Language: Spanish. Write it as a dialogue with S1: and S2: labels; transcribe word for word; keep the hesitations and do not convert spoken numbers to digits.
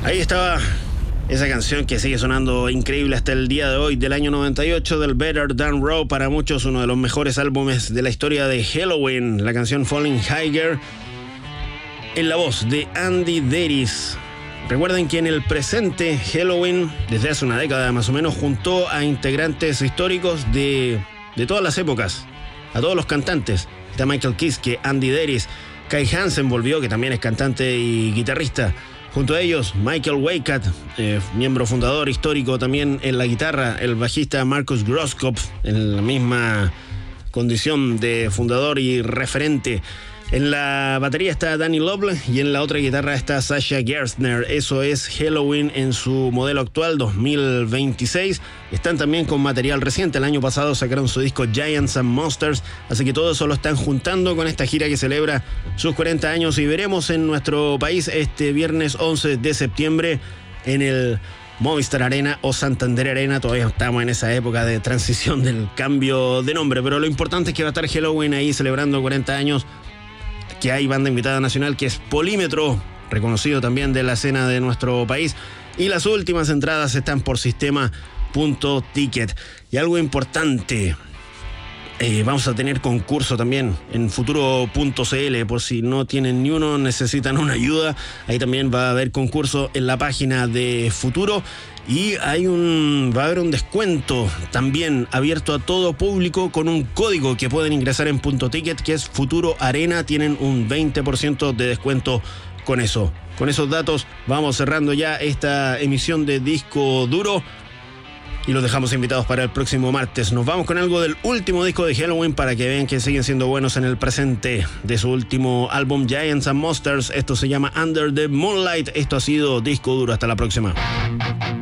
S1: Ahí estaba esa canción que sigue sonando increíble hasta el día de hoy, del año noventa y ocho, del Better Than Raw, para muchos uno de los mejores álbumes de la historia de Helloween, la canción Falling Higher, en la voz de Andy Daris. Recuerden que en el presente Helloween, desde hace una década más o menos, juntó a integrantes históricos de, de todas las épocas, a todos los cantantes. Está Michael Kiske, Andy Daris, Kai Hansen volvió, que también es cantante y guitarrista. Junto a ellos, Michael Weikat, eh, miembro fundador histórico también en la guitarra, el bajista Marcus Groskopf, en la misma condición de fundador y referente. En la batería está Danny Loble y en la otra guitarra está Sasha Gerstner. Eso es Helloween en su modelo actual dos mil veintiséis. Están también con material reciente. El año pasado sacaron su disco Giants and Monsters, así que todo eso lo están juntando con esta gira que celebra sus cuarenta años, y veremos en nuestro país este viernes once de septiembre en el Movistar Arena o Santander Arena. Todavía estamos en esa época de transición del cambio de nombre, pero lo importante es que va a estar Helloween ahí celebrando cuarenta años, que hay banda invitada nacional que es Polímetro, reconocido también de la escena de nuestro país, y las últimas entradas están por sistema punto ticket. Y algo importante, eh, vamos a tener concurso también en futuro punto c l, por si no tienen ni uno, necesitan una ayuda, ahí también va a haber concurso en la página de Futuro. Y hay un, va a haber un descuento también abierto a todo público con un código que pueden ingresar en Punto Ticket, que es Futuro Arena. Tienen un veinte por ciento de descuento con eso. Con esos datos vamos cerrando ya esta emisión de Disco Duro y los dejamos invitados para el próximo martes. Nos vamos con algo del último disco de Helloween para que vean que siguen siendo buenos en el presente, de su último álbum Giants and Monsters. Esto se llama Under the Moonlight. Esto ha sido Disco Duro. Hasta la próxima.